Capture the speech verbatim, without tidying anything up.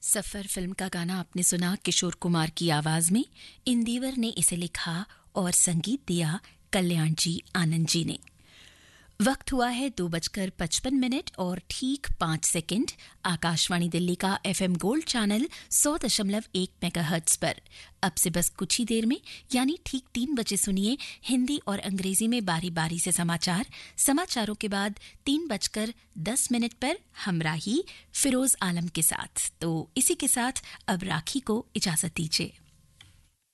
सफर film का गाना आपने सुना किशोर कुमार की आवाज में। इंदिवर ने इसे लिखा और संगीत दिया कल्याण जी आनंद जी ने। वक्त हुआ है दो बजकर पचपन मिनट और ठीक पांच सेकंड। आकाशवाणी दिल्ली का एफएम गोल्ड चैनल सौ दशमलव एक मेगाहर्ट्ज पर अब से बस कुछ ही देर में यानी ठीक तीन बजे सुनिए हिंदी और अंग्रेजी में बारी बारी से समाचार। समाचारों के बाद तीन बजकर दस मिनट पर हमराही फिरोज आलम के साथ। तो इसी के साथ अब राखी को इजाजत दीजिए।